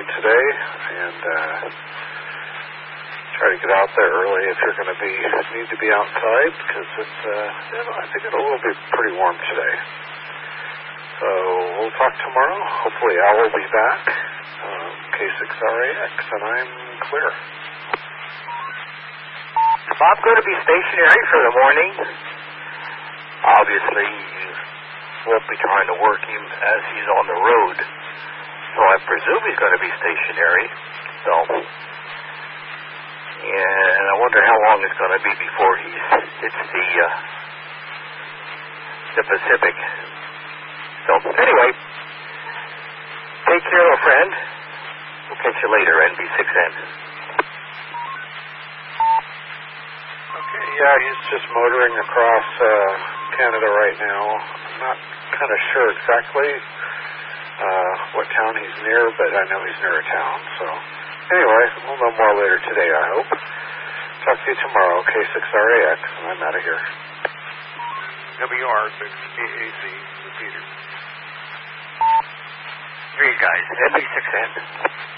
today, and try to get out there early if you're going to need to be outside, because it's, I think it'll be pretty warm today. So we'll talk tomorrow. Hopefully Al will be back. K6RAX, and I'm clear. Is Bob going to be stationary for the morning? Obviously, you won't be trying to work him as he's on the road. So I presume he's going to be stationary. So, and I wonder how long it's going to be before he hits the Pacific. So, anyway, take care, old friend. We'll catch you later, NB6N. Okay, yeah, he's just motoring across Canada right now. I'm not kind of sure exactly what town he's near, but I know he's near a town. So, anyway, we'll know more later today, I hope. Talk to you tomorrow, K6RAX, and I'm out of here. WR6AAC, repeater. 3 guys, NB6N.